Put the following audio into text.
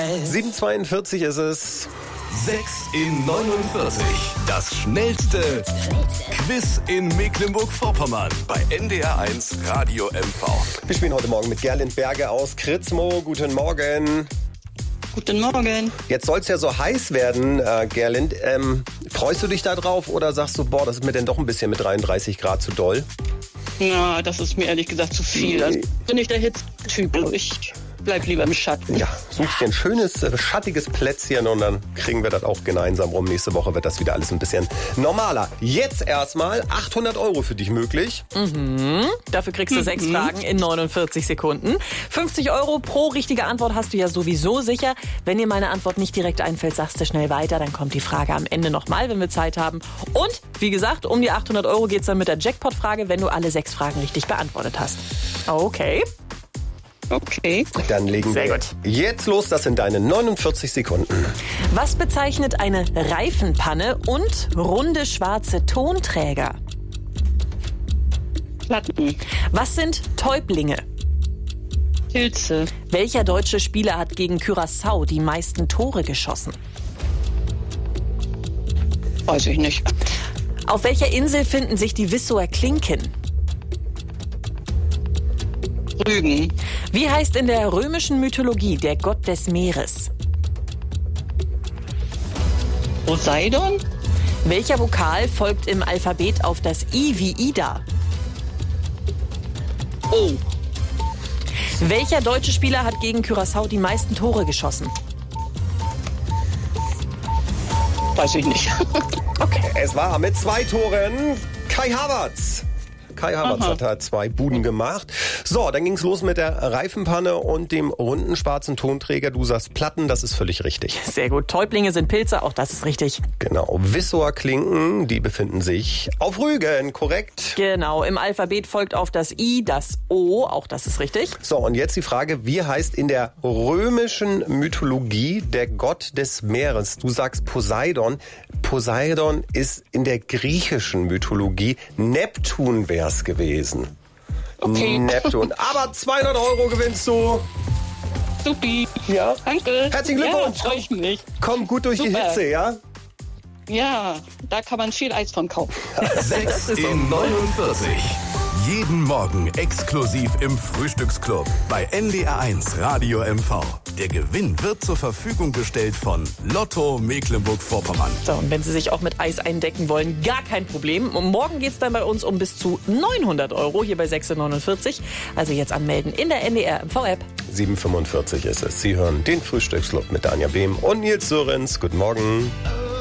7:42 ist es. 6 in 49. Das schnellste Quiz in Mecklenburg-Vorpommern bei NDR1 Radio MV. Wir spielen heute Morgen mit Gerlind Berge aus Kritzmo. Guten Morgen. Guten Morgen. Jetzt soll es ja so heiß werden, Gerlind. Freust du dich da drauf oder sagst du, boah, das ist mir denn doch ein bisschen mit 33 Grad zu doll? Na, das ist mir ehrlich gesagt zu viel. Also bin ich der Hitze-Typ. Ich bleib lieber im Schatten. Ja, suchst dir ein schönes, schattiges Plätzchen und dann kriegen wir das auch gemeinsam rum. Nächste Woche wird das wieder alles ein bisschen normaler. Jetzt erstmal 800 € für dich möglich. Dafür kriegst du 6 Fragen in 49 Sekunden. 50 € pro richtige Antwort hast du ja sowieso sicher. Wenn dir meine Antwort nicht direkt einfällt, sagst du schnell weiter. Dann kommt die Frage am Ende nochmal, wenn wir Zeit haben. Und, wie gesagt, um die 800 € geht's dann mit der Jackpot-Frage, wenn du alle 6 Fragen richtig beantwortet hast. Okay. Dann legen wir jetzt los. Das sind deine 49 Sekunden. Was bezeichnet eine Reifenpanne und runde schwarze Tonträger? Platten. Was sind Täublinge? Pilze. Welcher deutsche Spieler hat gegen Curaçao die meisten Tore geschossen? Weiß ich nicht. Auf welcher Insel finden sich die Wissower Klinken? Rügen. Wie heißt in der römischen Mythologie der Gott des Meeres? Poseidon. Welcher Vokal folgt im Alphabet auf das I wie Ida? O. Welcher deutsche Spieler hat gegen Curaçao die meisten Tore geschossen? Weiß ich nicht. Okay. Es war mit 2 Toren Kai Havertz. Kai Havertz hat da 2 Buden gemacht. So, dann ging's los mit der Reifenpanne und dem runden schwarzen Tonträger. Du sagst Platten, das ist völlig richtig. Sehr gut. Täublinge sind Pilze, auch das ist richtig. Genau. Wissower Klinken, die befinden sich auf Rügen, korrekt? Genau. Im Alphabet folgt auf das I das O, auch das ist richtig. So, und jetzt die Frage, wie heißt in der römischen Mythologie der Gott des Meeres? Du sagst Poseidon. Poseidon ist in der griechischen Mythologie Neptun wär's gewesen. Okay. Neptun. Aber 200 € gewinnst du. Supi. Ja. Danke. Herzlichen Glückwunsch. Ja, freu ich mich. Komm gut durch die Super. Hitze, ja? Ja, da kann man viel Eis von kaufen. 6 in 49. Jeden Morgen exklusiv im Frühstücksclub bei NDR1 Radio MV. Der Gewinn wird zur Verfügung gestellt von Lotto Mecklenburg-Vorpommern. So, und wenn Sie sich auch mit Eis eindecken wollen, gar kein Problem. Und morgen geht's dann bei uns um bis zu 900 € hier bei 6,49 €. Also jetzt anmelden in der NDR MV-App. 7:45 ist es. Sie hören den Frühstücksclub mit Anja Behm und Nils Sörenz. Guten Morgen.